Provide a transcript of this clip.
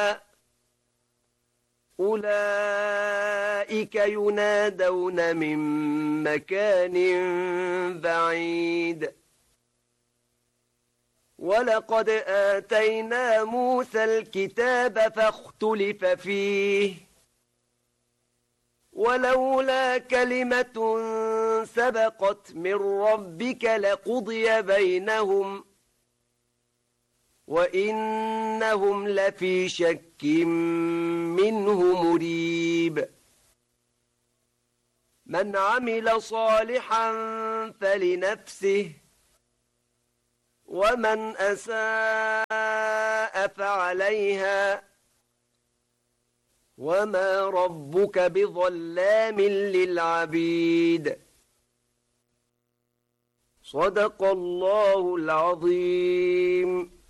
أولئك ينادون من مكان بعيد ولقد آتينا موسى الكتاب فاختلف فيه ولولا كلمة سبقت من ربك لقضي بينهم وإنهم لفي شك منه مريب من عمل صالحا فلنفسه ومن أساء فعليها وما ربك بظلام للعبيد صدق الله العظيم.